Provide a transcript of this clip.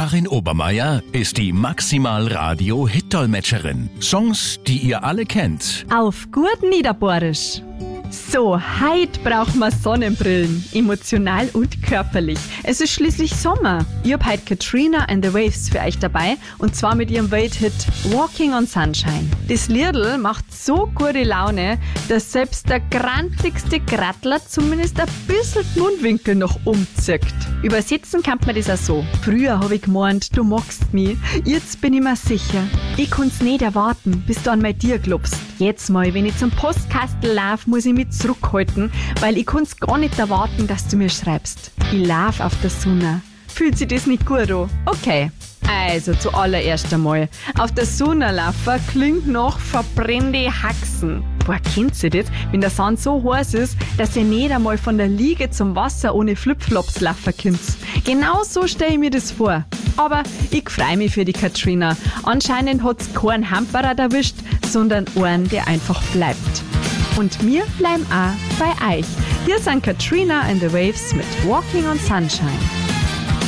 Karin Obermeier ist die Maximal-Radio-Hit-Dolmetscherin. Songs, die ihr alle kennt. Auf gut Niederbohrisch. So, heute brauchen wir Sonnenbrillen, emotional und körperlich. Es ist schließlich Sommer. Ich hab heute Katrina and the Waves für euch dabei und zwar mit ihrem Welthit Walking on Sunshine. Das Liedl macht so gute Laune, dass selbst der grantigste Grattler zumindest ein bisschen die Mundwinkel noch umzieht. Übersetzen kann man das auch so. Früher hab ich gemeint, du magst mich. Jetzt bin ich mir sicher. Ich kann's nicht erwarten, bis du an mein Tier klopfst. Jetzt mal, wenn ich zum Postkastel lauf, muss ich mich zurückhalten, weil ich kann's gar nicht erwarten, dass du mir schreibst. Ich lauf auf der Sonne. Fühlt sich das nicht gut an? Okay. Also zuallererst einmal. Auf der Sonne laufen klingt nach verbrennende Haxen. Boah, kennt ihr das? Wenn der Sand so heiß ist, dass ihr nicht einmal von der Liege zum Wasser ohne Flipflops laufen könnt. Genau so stelle ich mir das vor. Aber ich freue mich für die Katrina. Anscheinend hat's keinen Hamperer erwischt, sondern einen, der einfach bleibt. Und wir bleiben auch bei euch. Hier sind Katrina and the Waves mit Walking on Sunshine.